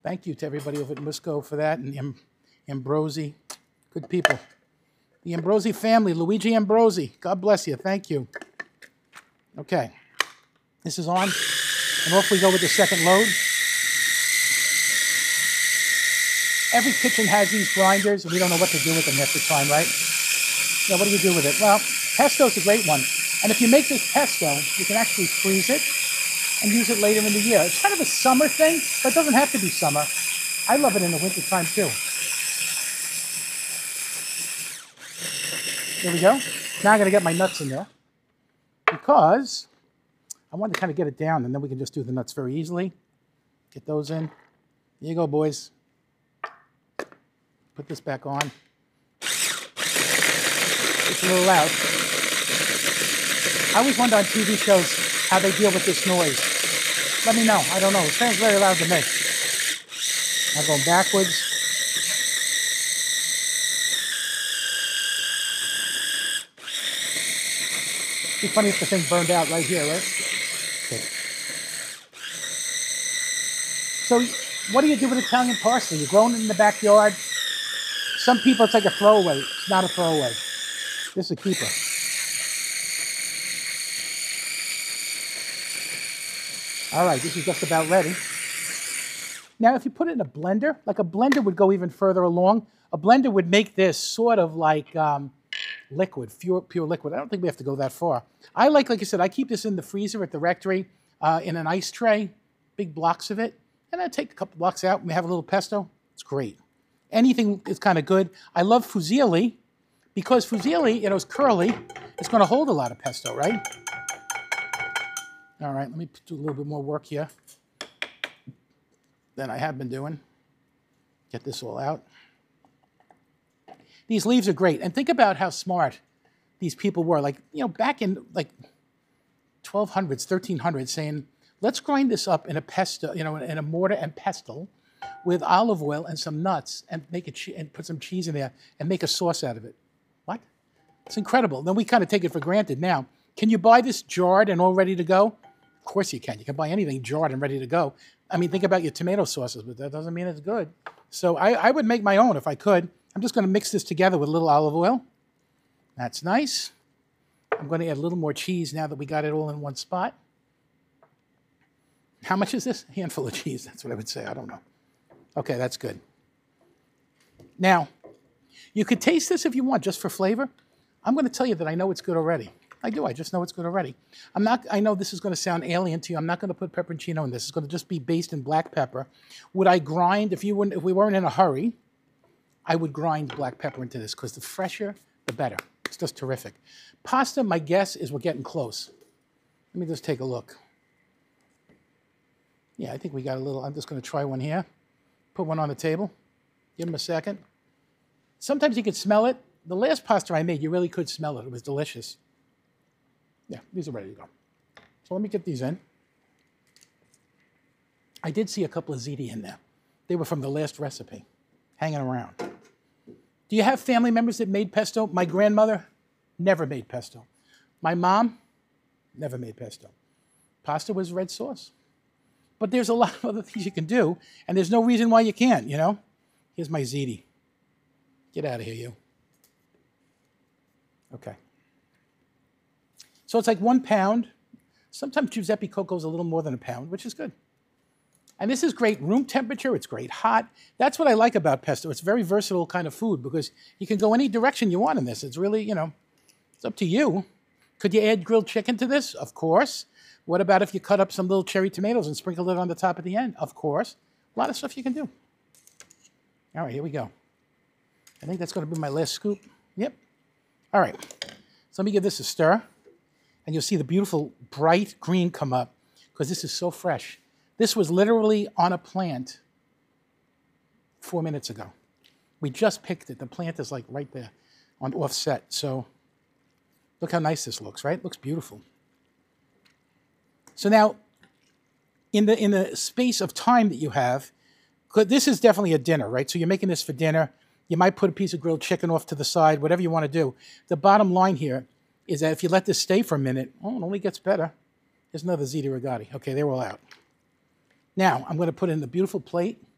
Thank you to everybody over at Musco for that, and Ambrosi. Good people. The Ambrosi family, Luigi Ambrosi. God bless you. Thank you. Okay. This is on. And off we go with the second load. Every kitchen has these grinders, and we don't know what to do with them half the time, right? Yeah, what do you do with it? Well, pesto's a great one. And if you make this pesto, you can actually freeze it and use it later in the year. It's kind of a summer thing, but it doesn't have to be summer. I love it in the wintertime too. There we go. Now I'm going to get my nuts in there because I want to kind of get it down, and then we can just do the nuts very easily. Get those in. There you go, boys. Put this back on. It's a little loud. I always wonder on TV shows how they deal with this noise. Let me know. I don't know. It sounds very loud to me. I'm going backwards. It'd be funny if the thing burned out right here, right? Okay. So what do you do with Italian parsley? You're growing it in the backyard. Some people, it's like a throwaway. It's not a throwaway. This is a keeper. All right, this is just about ready. Now, if you put it in a blender, like a blender would go even further along. A blender would make this sort of like liquid, pure liquid. I don't think we have to go that far. I like I said, I keep this in the freezer at the rectory in an ice tray, big blocks of it. And I take a couple blocks out and we have a little pesto. It's great. Anything is kind of good. I love fusilli because fusilli, is curly. It's going to hold a lot of pesto, right? All right, let me do a little bit more work here than I have been doing. Get this all out. These leaves are great. And think about how smart these people were. Back in 1200s, 1300s, saying, let's grind this up in a pesto, in a mortar and pestle with olive oil and some nuts and make it and put some cheese in there and make a sauce out of it. What? It's incredible. Then we kind of take it for granted now. Can you buy this jarred and all ready to go? Of course you can. You can buy anything jarred and ready to go. I mean, think about your tomato sauces, but that doesn't mean it's good. So I would make my own if I could. I'm just going to mix this together with a little olive oil. That's nice. I'm going to add a little more cheese now that we got it all in one spot. How much is this? A handful of cheese. That's what I would say. I don't know. Okay, that's good. Now, you could taste this if you want, just for flavor. I'm going to tell you that I know it's good already. I do. I just know it's good already. I know this is going to sound alien to you. I'm not going to put pepperoncino in this. It's going to just be based in black pepper. Would I grind, if we weren't in a hurry, I would grind black pepper into this because the fresher, the better. It's just terrific. Pasta, my guess is we're getting close. Let me just take a look. Yeah, I think we got a little. I'm just going to try one here. Put one on the table. Give them a second. Sometimes you can smell it. The last pasta I made, you really could smell it. It was delicious. Yeah, these are ready to go. So let me get these in. I did see a couple of ziti in there. They were from the last recipe, hanging around. Do you have family members that made pesto? My grandmother never made pesto. My mom never made pesto. Pasta was red sauce. But there's a lot of other things you can do, and there's no reason why you can't, Here's my ziti. Get out of here, you. Okay. So it's like 1 pound. Sometimes Giuseppe Coco's a little more than a pound, which is good. And this is great room temperature. It's great hot. That's what I like about pesto. It's a very versatile kind of food because you can go any direction you want in this. It's really, it's up to you. Could you add grilled chicken to this? Of course. What about if you cut up some little cherry tomatoes and sprinkle it on the top at the end? Of course. A lot of stuff you can do. All right, here we go. I think that's going to be my last scoop. Yep. All right. So let me give this a stir. And you'll see the beautiful bright green come up because this is so fresh. This was literally on a plant 4 minutes ago. We just picked it. The plant is like right there on offset. So look how nice this looks, right? It looks beautiful. So now, in the space of time that you have, this is definitely a dinner, right? So you're making this for dinner. You might put a piece of grilled chicken off to the side, whatever you want to do. The bottom line here is that if you let this stay for a minute, it only gets better. There's another ziti ricotta. Okay, they're all out. Now, I'm going to put in the beautiful plate.